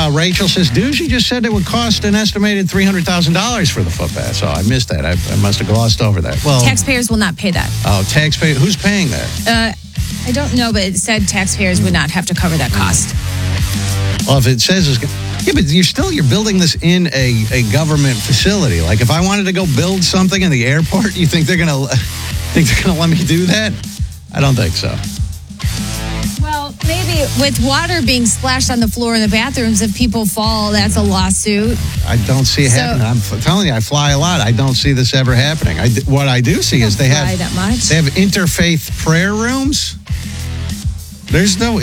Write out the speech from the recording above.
Rachel says, Doozy just said it would cost an estimated $300,000 for the footbath. So I missed that. I must have glossed over that. Well, taxpayers will not pay that. Oh, taxpayer. Who's paying that? I don't know, but it said taxpayers would not have to cover that cost. Well, if it says it's... Yeah, but you're building this in a government facility. Like, if I wanted to go build something in the airport, you think they're gonna let me do that? I don't think so. Well, maybe with water being splashed on the floor in the bathrooms, if people fall, that's a lawsuit. I don't see it happening. I'm telling you, I fly a lot. I don't see this ever happening. What I do see is they have that much. They have interfaith prayer rooms. There's no